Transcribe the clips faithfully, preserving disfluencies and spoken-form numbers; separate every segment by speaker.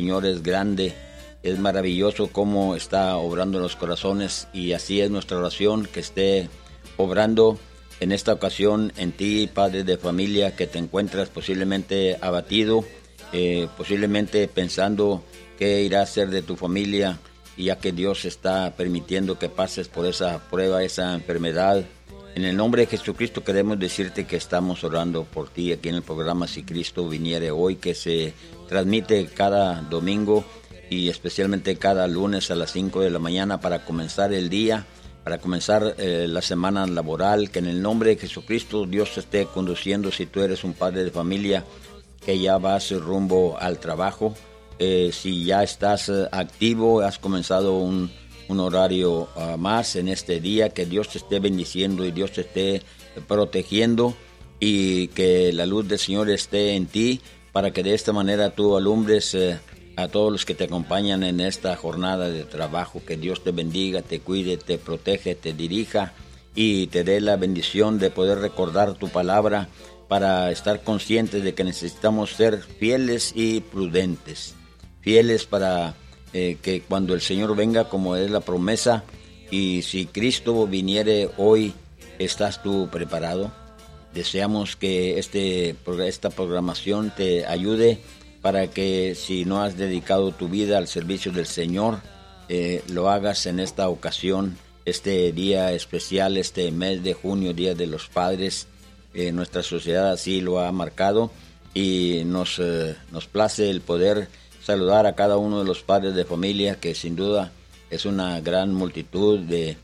Speaker 1: Señor es grande, es maravilloso cómo está obrando en los corazones, y así es nuestra oración, que esté obrando en esta ocasión en ti, padre de familia, que te encuentras posiblemente abatido, eh, posiblemente pensando qué irá a hacer de tu familia, ya que Dios está permitiendo que pases por esa prueba, esa enfermedad. En el nombre de Jesucristo queremos decirte que estamos orando por ti aquí en el programa Si Cristo Viniere Hoy, que se transmite cada domingo y especialmente cada lunes a las cinco de la mañana para comenzar el día, para comenzar eh, la semana laboral. Que en el nombre de Jesucristo Dios te esté conduciendo. Si tú eres un padre de familia que ya vas rumbo al trabajo, eh, si ya estás eh, activo, has comenzado un, un horario uh, más en este día, que Dios te esté bendiciendo y Dios te esté protegiendo, y que la luz del Señor esté en ti, para que de esta manera tú alumbres eh, a todos los que te acompañan en esta jornada de trabajo. Que Dios te bendiga, te cuide, te protege, te dirija y te dé la bendición de poder recordar tu palabra, para estar conscientes de que necesitamos ser fieles y prudentes. Fieles para eh, que cuando el Señor venga, como es la promesa, y si Cristo viniere hoy, ¿estás tú preparado? Deseamos que este, esta programación te ayude para que, si no has dedicado tu vida al servicio del Señor, eh, lo hagas en esta ocasión, este día especial, este mes de junio, Día de los Padres. Eh, nuestra sociedad así lo ha marcado, y nos, eh, nos place el poder saludar a cada uno de los padres de familia, que sin duda es una gran multitud de,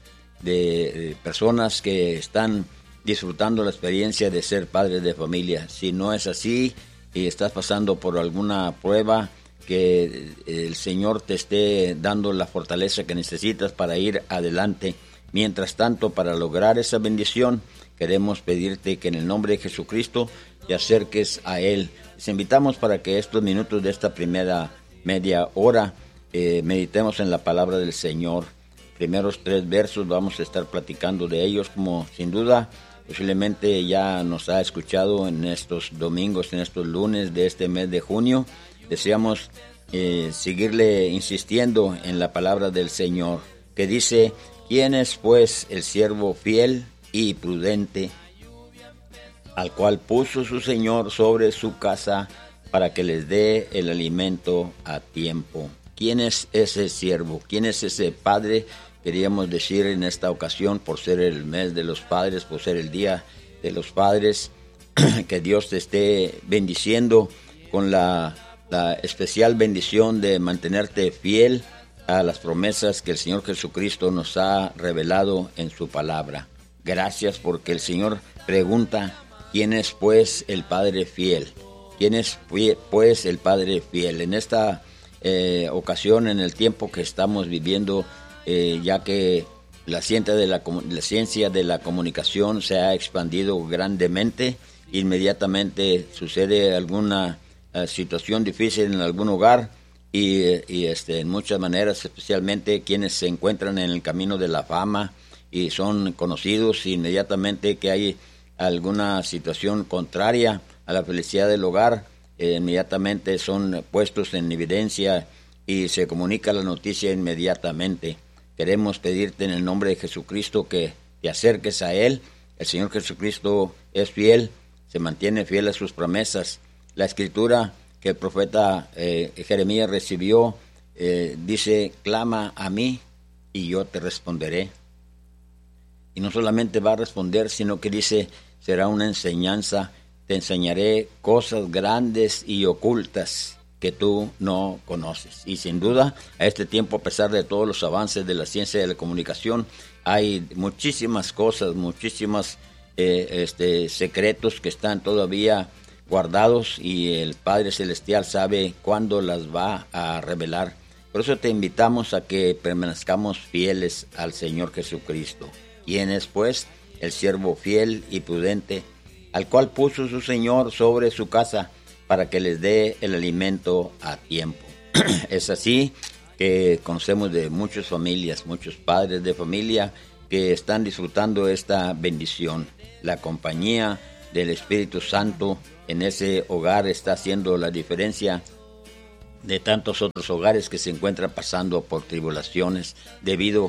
Speaker 1: de personas que están disfrutando la experiencia de ser padres de familia. Si no es así y estás pasando por alguna prueba, que el Señor te esté dando la fortaleza que necesitas para ir adelante. Mientras tanto, para lograr esa bendición, queremos pedirte que en el nombre de Jesucristo te acerques a Él. Les invitamos para que estos minutos de esta primera media hora eh, meditemos en la palabra del Señor. Primeros tres versos vamos a estar platicando de ellos, como sin duda posiblemente ya nos ha escuchado en estos domingos, en estos lunes de este mes de junio. Deseamos eh, seguirle insistiendo en la palabra del Señor, que dice: ¿quién es pues el siervo fiel y prudente, al cual puso su Señor sobre su casa, para que les dé el alimento a tiempo? ¿Quién es ese siervo? ¿Quién es ese padre? Queríamos decir en esta ocasión, por ser el mes de los padres, por ser el día de los padres, que Dios te esté bendiciendo con la, la especial bendición de mantenerte fiel a las promesas que el Señor Jesucristo nos ha revelado en su palabra. Gracias, porque el Señor pregunta: ¿quién es pues el Padre fiel? ¿Quién es pues el Padre fiel? En esta eh, ocasión, en el tiempo que estamos viviendo, eh, ya que la ciencia, de la, la ciencia de la comunicación se ha expandido grandemente, inmediatamente sucede alguna uh, situación difícil en algún hogar, y, y este, en muchas maneras, especialmente quienes se encuentran en el camino de la fama y son conocidos, inmediatamente que hay alguna situación contraria a la felicidad del hogar, eh, inmediatamente son puestos en evidencia y se comunica la noticia inmediatamente. Queremos pedirte en el nombre de Jesucristo que te acerques a Él. El Señor Jesucristo es fiel, se mantiene fiel a sus promesas. La escritura que el profeta eh, Jeremías recibió eh, dice: clama a mí y yo te responderé. Y no solamente va a responder, sino que dice: será una enseñanza, te enseñaré cosas grandes y ocultas que tú no conoces. Y sin duda, a este tiempo, a pesar de todos los avances de la ciencia de la comunicación, hay muchísimas cosas, muchísimos eh, este, secretos que están todavía guardados, y el Padre Celestial sabe cuándo las va a revelar. Por eso te invitamos a que permanezcamos fieles al Señor Jesucristo. ¿Quién es pues el siervo fiel y prudente, al cual puso su Señor sobre su casa, para que les dé el alimento a tiempo? Es así que conocemos de muchas familias, muchos padres de familia que están disfrutando esta bendición. La compañía del Espíritu Santo en ese hogar está haciendo la diferencia de tantos otros hogares que se encuentran pasando por tribulaciones debido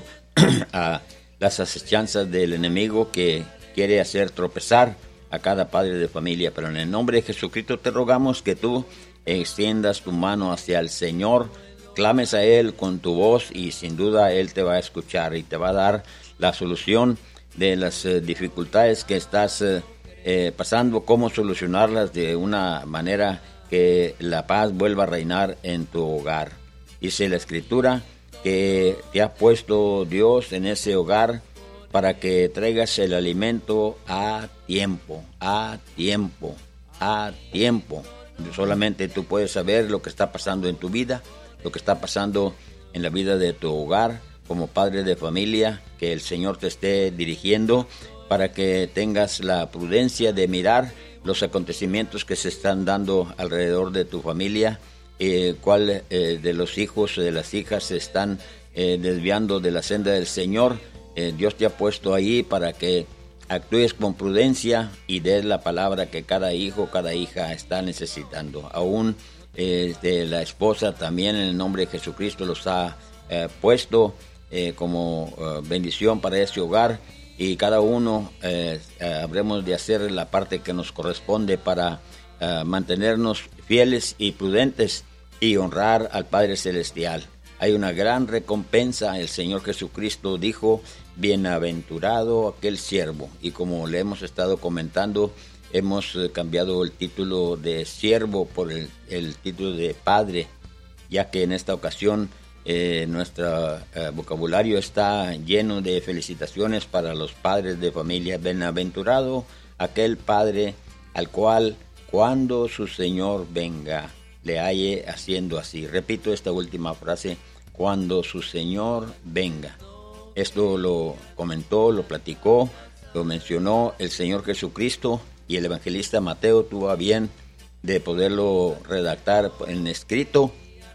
Speaker 1: a las acechanzas del enemigo que quiere hacer tropezar a cada padre de familia. Pero en el nombre de Jesucristo te rogamos que tú extiendas tu mano hacia el Señor, clames a Él con tu voz y sin duda Él te va a escuchar y te va a dar la solución de las eh, dificultades que estás eh, eh, pasando, cómo solucionarlas de una manera que la paz vuelva a reinar en tu hogar. Dice la Escritura que te ha puesto Dios en ese hogar para que traigas el alimento a tiempo, a tiempo, a tiempo. Solamente tú puedes saber lo que está pasando en tu vida, lo que está pasando en la vida de tu hogar como padre de familia, que el Señor te esté dirigiendo para que tengas la prudencia de mirar los acontecimientos que se están dando alrededor de tu familia, eh, cuál eh, de los hijos o de las hijas se están eh, desviando de la senda del Señor. Eh, Dios te ha puesto ahí para que actúes con prudencia y des la palabra que cada hijo, cada hija está necesitando. Aún eh, de la esposa también en el nombre de Jesucristo los ha eh, puesto eh, como eh, bendición para ese hogar. Y cada uno eh, eh, habremos de hacer la parte que nos corresponde para eh, mantenernos fieles y prudentes y honrar al Padre Celestial. Hay una gran recompensa. El Señor Jesucristo dijo, bienaventurado aquel siervo. Y como le hemos estado comentando, hemos eh, cambiado el título de siervo por el, el título de padre, ya que en esta ocasión Eh, nuestro eh, vocabulario está lleno de felicitaciones para los padres de familia. Bienaventurado aquel padre al cual cuando su Señor venga le halle haciendo así. Repito esta última frase, cuando su Señor venga. Esto lo comentó, lo platicó, lo mencionó el Señor Jesucristo, y el evangelista Mateo tuvo a bien de poderlo redactar en escrito.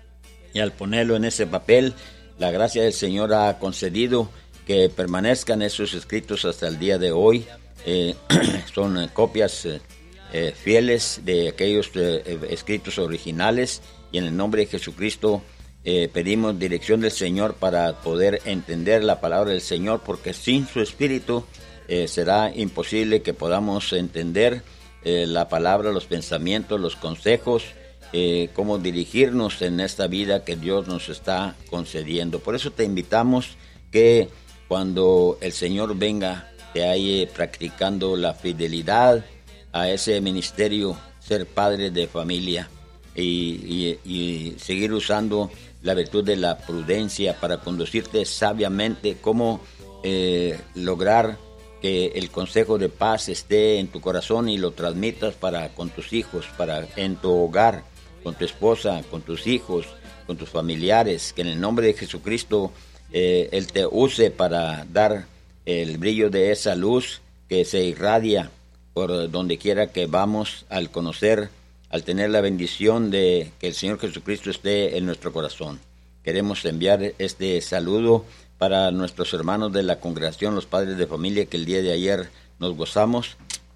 Speaker 1: Y al ponerlo en ese papel, la gracia del Señor ha concedido que permanezcan esos escritos hasta el día de hoy. Eh, son eh, copias eh, eh, fieles de aquellos eh, escritos originales, y en el nombre de Jesucristo eh, pedimos dirección del Señor para poder entender la palabra del Señor, porque sin su Espíritu eh, será imposible que podamos entender eh, la palabra, los pensamientos, los consejos, Eh, cómo dirigirnos en esta vida que Dios nos está concediendo. Por eso te invitamos que cuando el Señor venga te halle practicando la fidelidad a ese ministerio, ser padre de familia y, y, y seguir usando la virtud de la prudencia para conducirte sabiamente, cómo eh, lograr que el consejo de paz esté en tu corazón y lo transmitas para con tus hijos, para en tu hogar, con tu esposa, con tus hijos, con tus familiares, que en el nombre de Jesucristo eh, Él te use para dar el brillo de esa luz que se irradia por donde quiera que vamos, al conocer, al tener la bendición de que el Señor Jesucristo esté en nuestro corazón. Queremos enviar este saludo para nuestros hermanos de la congregación, los padres de familia, que el día de ayer nos gozamos.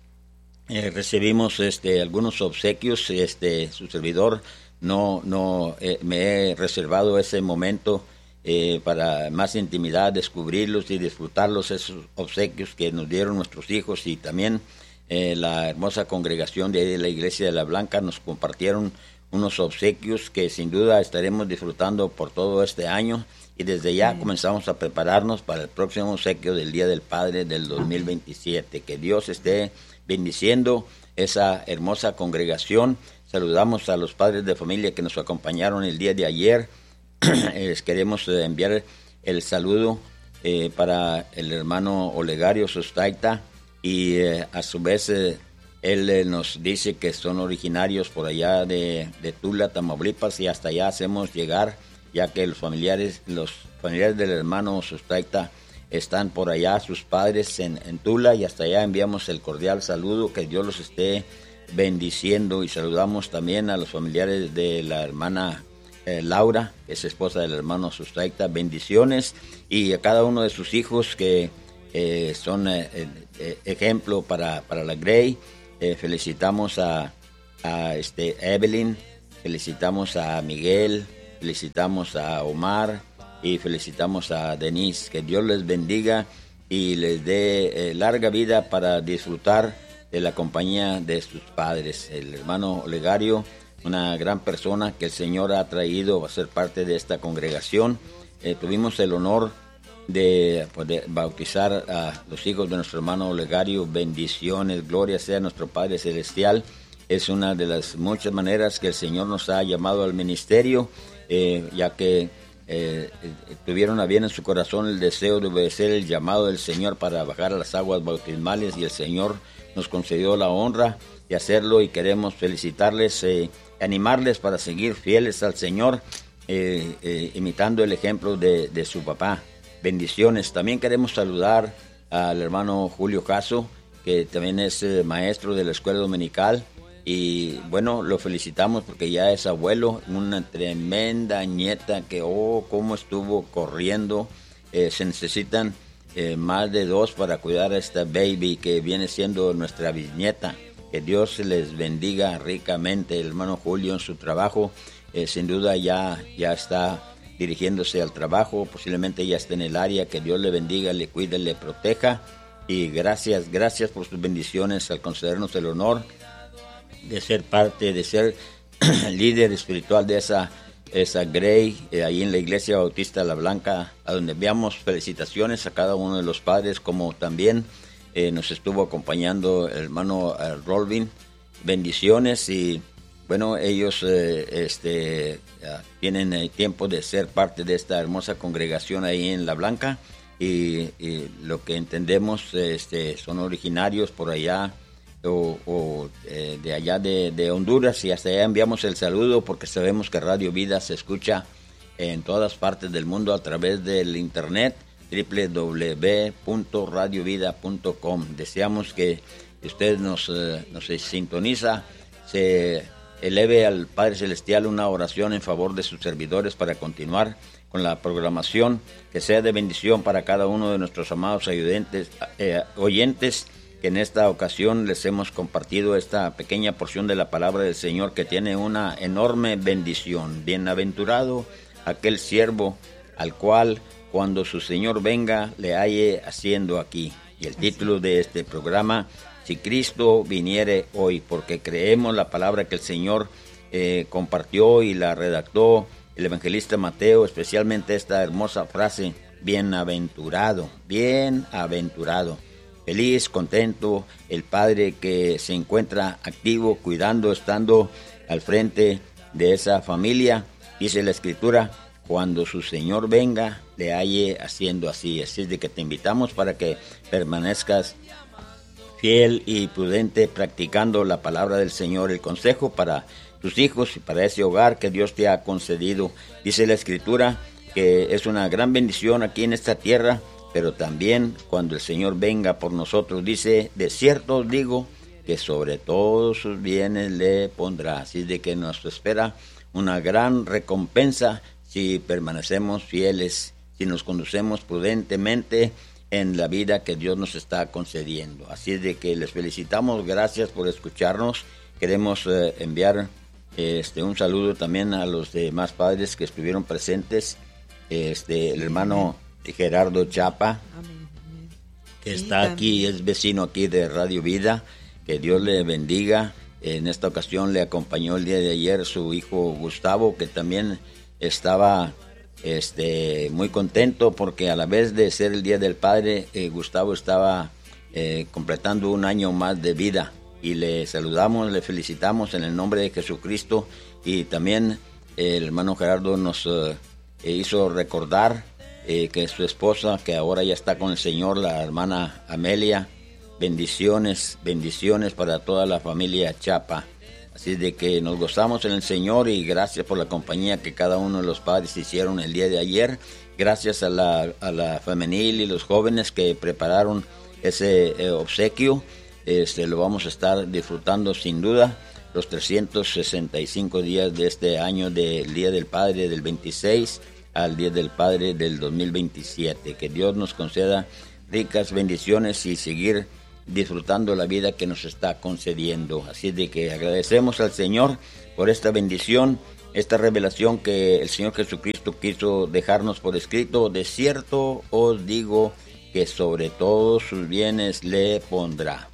Speaker 1: Eh, recibimos este, algunos obsequios. Este, su servidor no, no eh, me he reservado ese momento eh, para más intimidad, descubrirlos y disfrutarlos, esos obsequios que nos dieron nuestros hijos, y también eh, la hermosa congregación de la Iglesia de la Blanca nos compartieron unos obsequios que sin duda estaremos disfrutando por todo este año, y desde ya mm. comenzamos a prepararnos para el próximo obsequio del Día del Padre del dos mil veintisiete. Que Dios esté bendiciendo esa hermosa congregación. Saludamos a los padres de familia que nos acompañaron el día de ayer. Les queremos enviar el saludo eh, para el hermano Olegario Sostaita, y eh, a su vez eh, él eh, nos dice que son originarios por allá de, de Tula, Tamaulipas, y hasta allá hacemos llegar, ya que los familiares, los familiares del hermano Sostaita están por allá, sus padres en, en Tula, y hasta allá enviamos el cordial saludo. Que Dios los esté bendiciendo, y saludamos también a los familiares de la hermana eh, Laura, que es esposa del hermano Sostaita. Bendiciones, y a cada uno de sus hijos que eh, son eh, eh, ejemplo para, para la Grey. Eh, felicitamos a, a este Evelyn, felicitamos a Miguel, felicitamos a Omar y felicitamos a Denise. Que Dios les bendiga y les dé eh, larga vida para disfrutar de la compañía de sus padres. El hermano Olegario, una gran persona que el Señor ha traído a ser parte de esta congregación. Eh, tuvimos el honor de poder bautizar a los hijos de nuestro hermano Olegario. Bendiciones, gloria sea a nuestro Padre Celestial. Es una de las muchas maneras que el Señor nos ha llamado al ministerio, eh, ya que eh, tuvieron a bien en su corazón el deseo de obedecer el llamado del Señor para bajar a las aguas bautismales, y el Señor nos concedió la honra de hacerlo, y queremos felicitarles, eh, animarles para seguir fieles al Señor, eh, eh, imitando el ejemplo de, de su papá. Bendiciones. También queremos saludar al hermano Julio Caso, que también es eh, maestro de la escuela dominical, y bueno, lo felicitamos porque ya es abuelo, una tremenda nieta que, oh, cómo estuvo corriendo. Eh, se necesitan eh, más de dos para cuidar a esta baby que viene siendo nuestra bisnieta. Que Dios les bendiga ricamente, el hermano Julio, en su trabajo. Eh, sin duda ya, ya está dirigiéndose al trabajo, posiblemente ya esté en el área. Que Dios le bendiga, le cuide, le proteja, y gracias, gracias por sus bendiciones al concedernos el honor de ser parte, de ser líder espiritual de esa, esa Grey, eh, ahí en la Iglesia Bautista La Blanca, a donde enviamos felicitaciones a cada uno de los padres, como también eh, nos estuvo acompañando el hermano eh, Rolvin. Bendiciones, y bueno, ellos eh, este, uh, tienen eh, tiempo de ser parte de esta hermosa congregación ahí en La Blanca, y, y lo que entendemos, este, son originarios por allá, o, o eh, de allá de, de Honduras, y hasta allá enviamos el saludo, porque sabemos que Radio Vida se escucha en todas partes del mundo a través del internet, doble u doble u doble u punto radio vida punto com. Deseamos que usted nos, eh, nos sintoniza, se eleve al Padre Celestial una oración en favor de sus servidores para continuar con la programación, que sea de bendición para cada uno de nuestros amados ayudantes, eh, oyentes, que en esta ocasión les hemos compartido esta pequeña porción de la palabra del Señor, que tiene una enorme bendición. Bienaventurado aquel siervo al cual, cuando su Señor venga, le halle haciendo aquí. Y el título de este programa: Si Cristo viniere hoy, porque creemos la palabra que el Señor eh, compartió y la redactó el evangelista Mateo, especialmente esta hermosa frase: bienaventurado, bienaventurado. Feliz, contento, el padre que se encuentra activo, cuidando, estando al frente de esa familia. Dice la Escritura: cuando su Señor venga, le halle haciendo así. Así es de que te invitamos para que permanezcas fiel y prudente, practicando la palabra del Señor, el consejo para tus hijos y para ese hogar que Dios te ha concedido. Dice la Escritura que es una gran bendición aquí en esta tierra, pero también cuando el Señor venga por nosotros, dice: de cierto os digo que sobre todos sus bienes le pondrá. Así es de que nos espera una gran recompensa si permanecemos fieles, si nos conducemos prudentemente en la vida que Dios nos está concediendo. Así es de que les felicitamos, gracias por escucharnos. Queremos eh, enviar este un saludo también a los demás padres que estuvieron presentes. Este el hermano Gerardo Chapa, que está aquí, es vecino aquí de Radio Vida. Que Dios le bendiga. En esta ocasión le acompañó el día de ayer su hijo Gustavo, que también estaba este, muy contento, porque a la vez de ser el Día del Padre, eh, Gustavo estaba eh, completando un año más de vida. Y le saludamos, le felicitamos en el nombre de Jesucristo. Y también eh, el hermano Gerardo nos eh, hizo recordar eh, que su esposa, que ahora ya está con el Señor, la hermana Amelia. Bendiciones, bendiciones para toda la familia Chapa. Así de que nos gozamos en el Señor, y gracias por la compañía que cada uno de los padres hicieron el día de ayer. Gracias a la, a la femenil y los jóvenes que prepararon ese eh, obsequio. Este, lo vamos a estar disfrutando sin duda los trescientos sesenta y cinco días de este año, del Día del Padre del veintiséis al Día del Padre del dos mil veintisiete. Que Dios nos conceda ricas bendiciones y seguir disfrutando la vida que nos está concediendo. Así de que agradecemos al Señor por esta bendición, esta revelación que el Señor Jesucristo quiso dejarnos por escrito. De cierto os digo que sobre todos sus bienes le pondrá.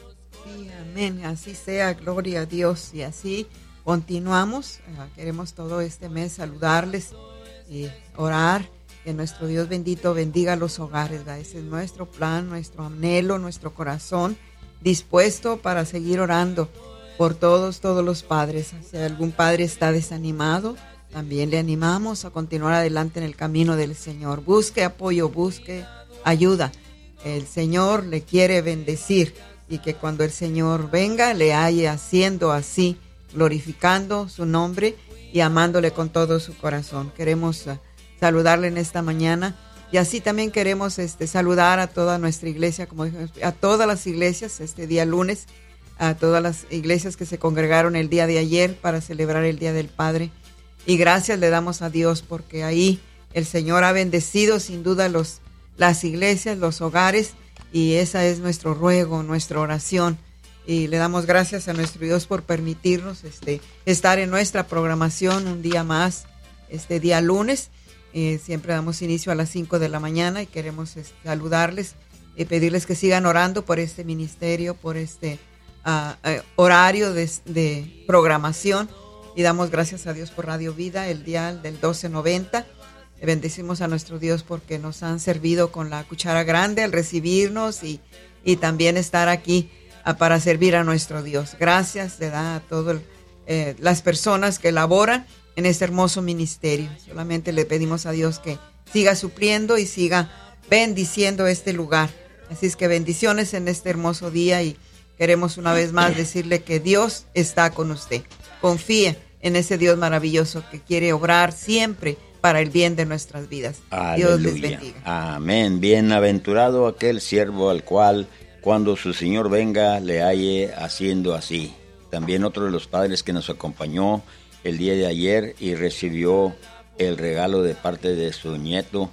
Speaker 2: Sí, amén, así sea, gloria a Dios. Y así continuamos. Uh, queremos todo este mes saludarles y orar que nuestro Dios bendito bendiga los hogares, ¿verdad? Ese es nuestro plan, nuestro anhelo, nuestro corazón dispuesto para seguir orando por todos, todos los padres. Si algún padre está desanimado, también le animamos a continuar adelante en el camino del Señor. Busque apoyo, busque ayuda. El Señor le quiere bendecir y que cuando el Señor venga le haya haciendo así, glorificando su nombre y amándole con todo su corazón. Queremos uh, saludarle en esta mañana y así también queremos este, saludar a toda nuestra iglesia, como dije, a todas las iglesias este día lunes, a todas las iglesias que se congregaron el día de ayer para celebrar el Día del Padre. Y gracias le damos a Dios porque ahí el Señor ha bendecido sin duda los, las iglesias, los hogares, y esa es nuestro ruego, nuestra oración. Y le damos gracias a nuestro Dios por permitirnos este, estar en nuestra programación un día más, este día lunes. Eh, siempre damos inicio a las cinco de la mañana y queremos este, saludarles y pedirles que sigan orando por este ministerio, por este uh, uh, horario de, de programación. Y damos gracias a Dios por Radio Vida, el dial del doce noventa. Bendecimos a nuestro Dios porque nos han servido con la cuchara grande al recibirnos y, y también estar aquí para servir a nuestro Dios. Gracias le da a todas eh, las personas que laboran en este hermoso ministerio. Solamente le pedimos a Dios que siga supliendo y siga bendiciendo este lugar. Así es que bendiciones en este hermoso día y queremos una vez más decirle que Dios está con usted. Confíe en ese Dios maravilloso que quiere obrar siempre para el bien de nuestras vidas.
Speaker 1: Aleluya.
Speaker 2: Dios les bendiga.
Speaker 1: Amén. Bienaventurado aquel siervo al cual cuando su Señor venga le halle haciendo así. También otro de los padres que nos acompañó el día de ayer y recibió el regalo de parte de su nieto,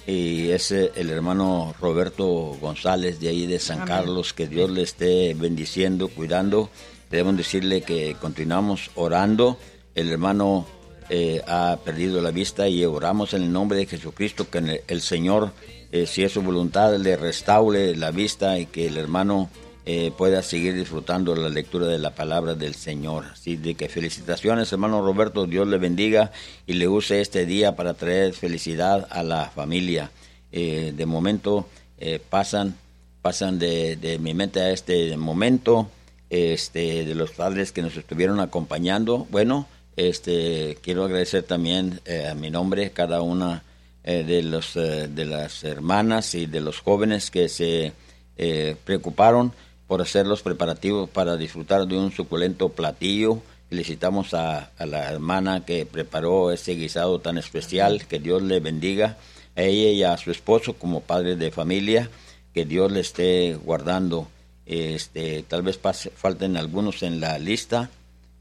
Speaker 1: y es el hermano Roberto González de ahí de San Amén. Carlos. Que Dios le esté bendiciendo, cuidando. Debemos decirle que continuamos orando. El hermano eh, ha perdido la vista y oramos en el nombre de Jesucristo que el, el Señor, eh, si es su voluntad, le restaure la vista y que el hermano eh, pueda seguir disfrutando la lectura de la palabra del Señor. Así de que felicitaciones, hermano Roberto. Dios le bendiga y le use este día para traer felicidad a la familia. Eh, de momento eh, pasan, pasan de, de mi mente a este momento. Este, de los padres que nos estuvieron acompañando. Bueno, este, quiero agradecer también eh, a mi nombre cada una eh, de los eh, de las hermanas y de los jóvenes que se eh, preocuparon por hacer los preparativos para disfrutar de un suculento platillo. Felicitamos a, a la hermana que preparó ese guisado tan especial. Que Dios le bendiga a ella y a su esposo como padres de familia. Que Dios le esté guardando. Este, tal vez pase, falten algunos en la lista.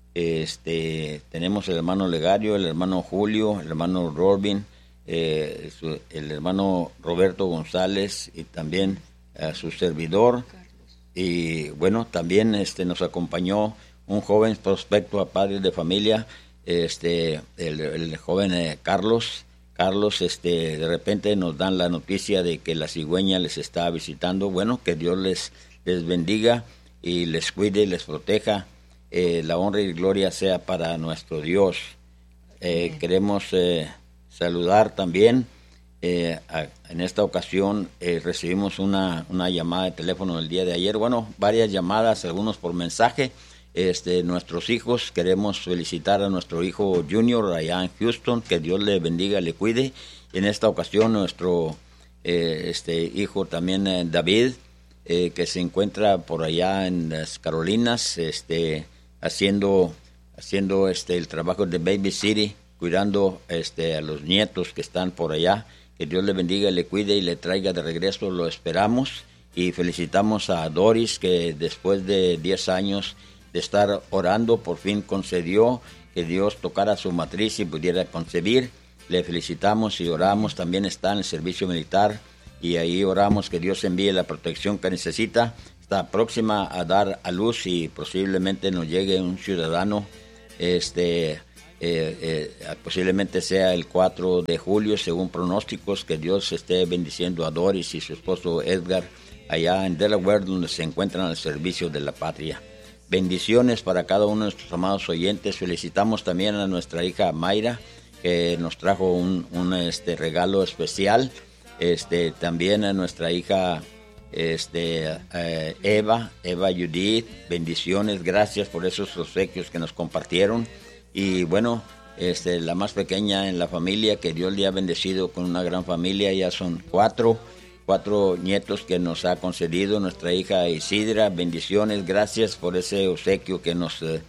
Speaker 1: Este, tenemos el hermano Legario, el hermano Julio, el hermano Robin, eh, su, el hermano Roberto González y también a su servidor. Y bueno, también este, nos acompañó un joven prospecto a padres de familia, este, el, el joven eh, Carlos. Carlos, este, de repente nos dan la noticia de que la cigüeña les está visitando. Bueno, que Dios les les bendiga y les cuide y les proteja. Eh, la honra y gloria sea para nuestro Dios. Eh, queremos eh, saludar también. Eh, a, en esta ocasión eh, recibimos una, una llamada de teléfono el día de ayer. Bueno, varias llamadas, algunos por mensaje. Este, nuestros hijos, queremos felicitar a nuestro hijo Junior allá en Houston. Que Dios le bendiga, le cuide. Y en esta ocasión nuestro eh, este hijo también eh, David, Eh, que se encuentra por allá en las Carolinas, este, haciendo, haciendo este, el trabajo de Baby City, cuidando este, a los nietos que están por allá. Que Dios le bendiga, le cuide y le traiga de regreso, lo esperamos. Y felicitamos a Doris, que después de diez años de estar orando, por fin concedió que Dios tocara su matriz y pudiera concebir. Le felicitamos y oramos. También está en el servicio militar. Y ahí oramos que Dios envíe la protección que necesita. está próxima a dar a luz y posiblemente nos llegue un ciudadano, este, eh, eh, posiblemente sea el cuatro de julio, según pronósticos. Que Dios esté bendiciendo a Doris y su esposo Edgar allá en Delaware, donde se encuentran al servicio de la patria. Bendiciones para cada uno de nuestros amados oyentes. Felicitamos también a nuestra hija Mayra, que nos trajo un, un este, regalo especial. Este, también a nuestra hija este, eh, Eva, Eva Judith, bendiciones, gracias por esos obsequios que nos compartieron. Y bueno, este, la más pequeña en la familia, que Dios le ha bendecido con una gran familia, ya son cuatro, cuatro nietos que nos ha concedido nuestra hija Isidra, bendiciones, gracias por ese obsequio que nos eh,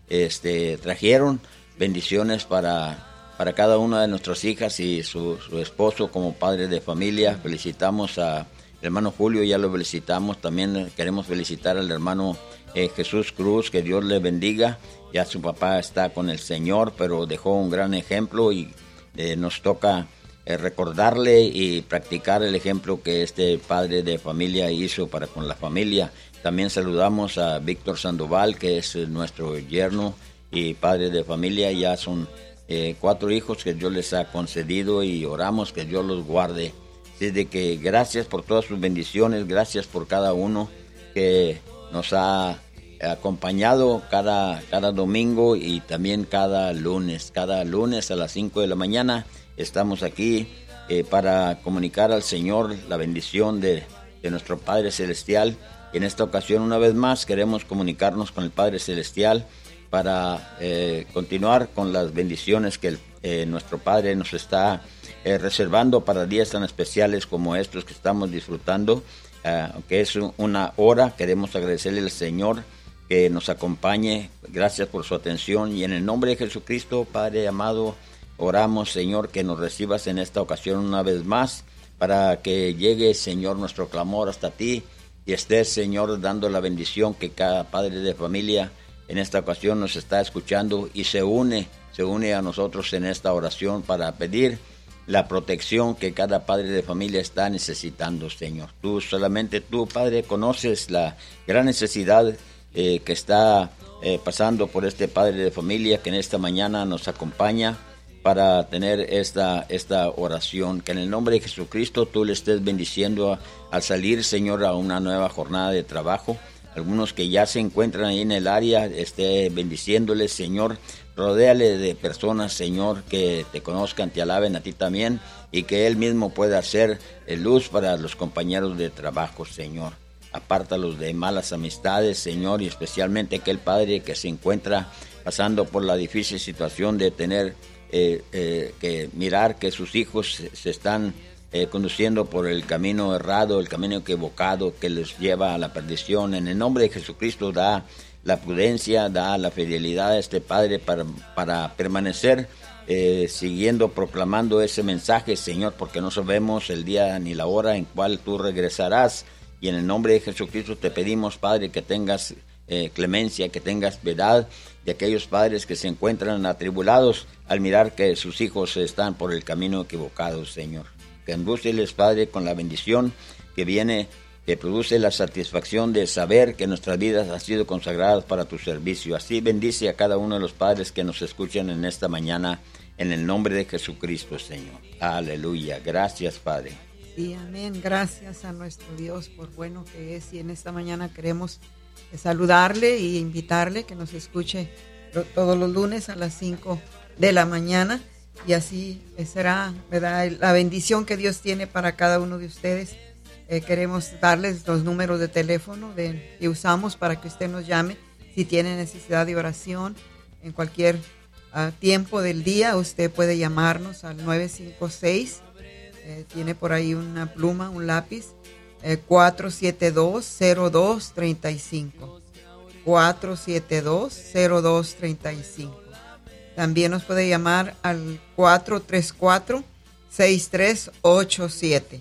Speaker 1: este, trajeron, bendiciones para... Para cada una de nuestras hijas y su, su esposo como padre de familia. Felicitamos al hermano Julio, ya lo felicitamos. También queremos felicitar al hermano eh, Jesús Cruz, que Dios le bendiga. Ya su papá está con el Señor, pero dejó un gran ejemplo y eh, nos toca eh, recordarle y practicar el ejemplo que este padre de familia hizo para con la familia. También saludamos a Víctor Sandoval, que es nuestro yerno y padre de familia. Ya son Eh, cuatro hijos que Dios les ha concedido y oramos que Dios los guarde. Así de que gracias por todas sus bendiciones, gracias por cada uno que nos ha acompañado cada, cada domingo y también cada lunes. Cada lunes a las cinco de la mañana estamos aquí eh, para comunicar al Señor la bendición de, de nuestro Padre Celestial. En esta ocasión, una vez más, queremos comunicarnos con el Padre Celestial para eh, continuar con las bendiciones que el, eh, nuestro Padre nos está eh, reservando para días tan especiales como estos que estamos disfrutando, eh, aunque es una hora. Queremos agradecerle al Señor que nos acompañe, gracias por su atención, y en el nombre de Jesucristo, Padre amado, oramos, Señor, que nos recibas en esta ocasión una vez más, para que llegue, Señor, nuestro clamor hasta ti, y estés, Señor, dando la bendición que cada padre de familia en esta ocasión nos está escuchando y se une, se une a nosotros en esta oración para pedir la protección que cada padre de familia está necesitando, Señor. Tú, solamente tú, Padre, conoces la gran necesidad eh, que está eh, pasando por este padre de familia que en esta mañana nos acompaña para tener esta, esta oración. Que en el nombre de Jesucristo tú le estés bendiciendo a, al salir, Señor, a una nueva jornada de trabajo. Algunos que ya se encuentran ahí en el área, esté bendiciéndoles, Señor. Rodéale de personas, Señor, que te conozcan, te alaben a ti también, y que Él mismo pueda hacer luz para los compañeros de trabajo, Señor. Apártalos de malas amistades, Señor, y especialmente aquel padre que se encuentra pasando por la difícil situación de tener eh, eh, que mirar que sus hijos se, se están Eh, conduciendo por el camino errado, el camino equivocado que les lleva a la perdición. En el nombre de Jesucristo, da la prudencia, da la fidelidad a este Padre para, para permanecer eh, siguiendo, proclamando ese mensaje, Señor, porque no sabemos el día ni la hora en cual tú regresarás. Y en el nombre de Jesucristo te pedimos, Padre, que tengas eh, clemencia, que tengas piedad de aquellos padres que se encuentran atribulados al mirar que sus hijos están por el camino equivocado, Señor. Que endúceles, Padre, con la bendición que viene, que produce la satisfacción de saber que nuestras vidas han sido consagradas para tu servicio. Así bendice a cada uno de los padres que nos escuchan en esta mañana, en el nombre de Jesucristo, Señor. Aleluya. Gracias, Padre.
Speaker 2: Sí, amén. Gracias a nuestro Dios por bueno que es. Y en esta mañana queremos saludarle y invitarle que nos escuche todos los lunes a las cinco de la mañana. Y así será, ¿verdad?, la bendición que Dios tiene para cada uno de ustedes. Eh, queremos darles los números de teléfono de, que usamos para que usted nos llame si tiene necesidad de oración en cualquier uh, tiempo del día. Usted puede llamarnos al nueve cinco seis, eh, tiene por ahí una pluma, un lápiz, eh, cuatro siete dos, cero dos tres cinco, cuatro siete dos, cero dos tres cinco. También nos puede llamar al cuatro tres cuatro, seis tres ocho siete.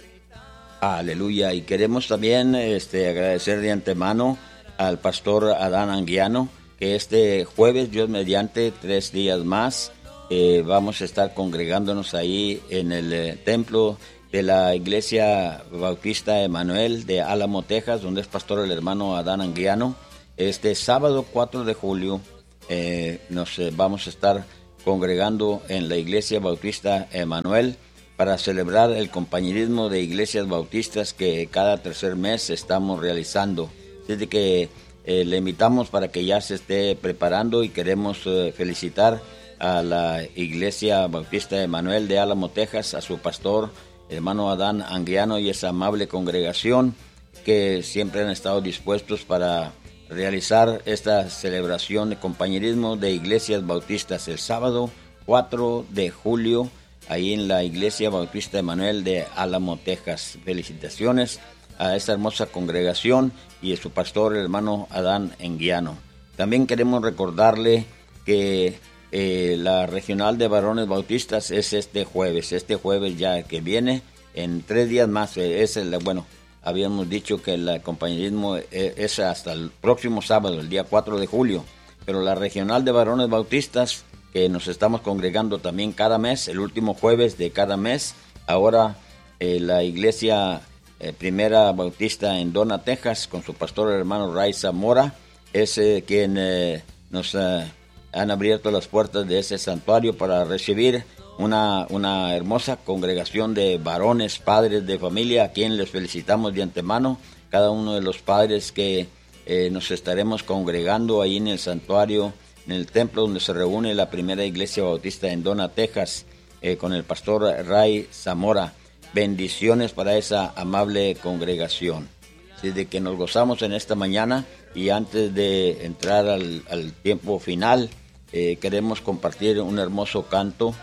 Speaker 1: Aleluya. Y queremos también este, agradecer de antemano al pastor Adán Anguiano, que este jueves, Dios mediante, tres días más, eh, vamos a estar congregándonos ahí en el eh, templo de la Iglesia Bautista Emanuel de Álamo, Texas, donde es pastor el hermano Adán Anguiano. Este sábado cuatro de julio eh, nos eh, vamos a estar congregando en la Iglesia Bautista Emanuel para celebrar el compañerismo de iglesias bautistas que cada tercer mes estamos realizando. Desde que eh, le invitamos para que ya se esté preparando y queremos eh, felicitar a la Iglesia Bautista Emanuel de Álamo, Texas, a su pastor, hermano Adán Anguiano, y esa amable congregación que siempre han estado dispuestos para realizar esta celebración de compañerismo de iglesias bautistas el sábado cuatro de julio, ahí en la Iglesia Bautista Emanuel de Álamo, Texas. Felicitaciones a esta hermosa congregación y a su pastor, el hermano Adán Anguiano. También queremos recordarle que eh, la regional de varones bautistas es este jueves, este jueves ya que viene, en tres días más, eh, es el, bueno, habíamos dicho que el compañerismo es hasta el próximo sábado, el día cuatro de julio, pero la regional de varones bautistas, que nos estamos congregando también cada mes, el último jueves de cada mes, ahora eh, la iglesia eh, primera bautista en Donna, Texas, con su pastor hermano Ray Zamora, es eh, quien eh, nos eh, han abierto las puertas de ese santuario para recibir Una, una hermosa congregación de varones, padres de familia, a quien les felicitamos de antemano, cada uno de los padres que eh, nos estaremos congregando ahí en el santuario, en el templo donde se reúne la primera iglesia bautista en Donna, Texas, eh, con el pastor Ray Zamora. Bendiciones para esa amable congregación. Desde que nos gozamos en esta mañana, y antes de entrar al, al tiempo final, eh, queremos compartir un hermoso canto.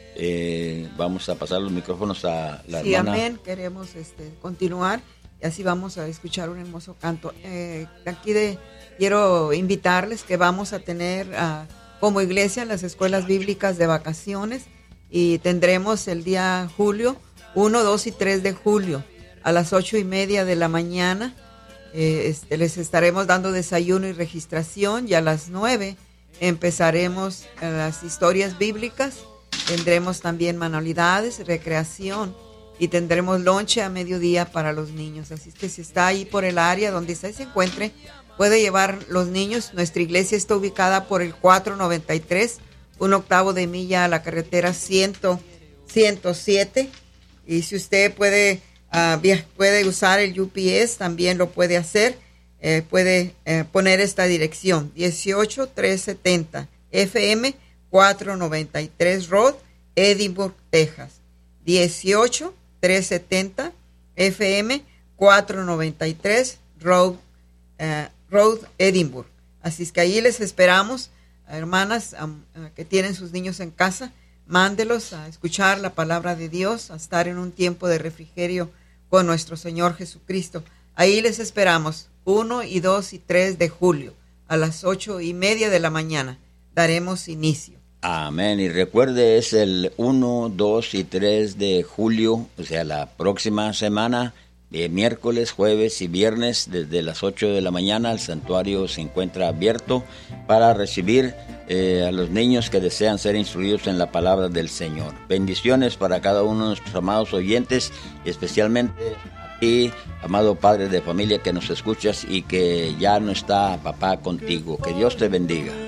Speaker 1: Eh, vamos a pasar los micrófonos a la
Speaker 2: sí,
Speaker 1: hermana.
Speaker 2: Amén. Queremos este, continuar y así vamos a escuchar un hermoso canto. Eh, aquí de, quiero invitarles que vamos a tener uh, como iglesia las escuelas bíblicas de vacaciones, y tendremos el día julio uno, dos y tres de julio a las ocho y media de la mañana. Eh, este, les estaremos dando desayuno y registración, y a las nueve empezaremos uh, las historias bíblicas. Tendremos también manualidades, recreación, y tendremos lonche a mediodía para los niños. Así es que si está ahí por el área donde usted se encuentre, puede llevar los niños. Nuestra iglesia está ubicada por el cuatrocientos noventa y tres, un octavo de milla a la carretera ciento siete. Y si usted puede, uh, puede usar el U P S, también lo puede hacer. Eh, puede eh, poner esta dirección, dieciocho trescientos setenta F M, cuatrocientos noventa y tres Road, Edinburgh, Texas. dieciocho trescientos setenta F M, cuatrocientos noventa y tres Road, uh, Road, Edinburgh. Así es que ahí les esperamos, hermanas um, uh, que tienen sus niños en casa. Mándelos a escuchar la palabra de Dios, a estar en un tiempo de refrigerio con nuestro Señor Jesucristo. Ahí les esperamos, uno y dos y tres de julio, a las ocho y media de la mañana. Daremos inicio.
Speaker 1: Amén. Y recuerde, es el uno, dos y tres de julio, o sea, la próxima semana, de miércoles, jueves y viernes, desde las ocho de la mañana. El santuario se encuentra abierto para recibir eh, a los niños que desean ser instruidos en la palabra del Señor. Bendiciones para cada uno de nuestros amados oyentes, y especialmente a ti, amado padre de familia, que nos escuchas y que ya no está papá contigo. Que Dios te bendiga.